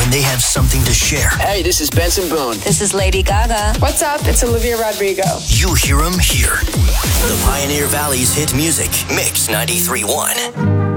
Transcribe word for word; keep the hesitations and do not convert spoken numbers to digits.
when they have something to share. Hey, this is Benson Boone. This is Lady Gaga. What's up? It's Olivia Rodrigo. You hear them here. The Pioneer Valley's hit music, Mix ninety-three point one.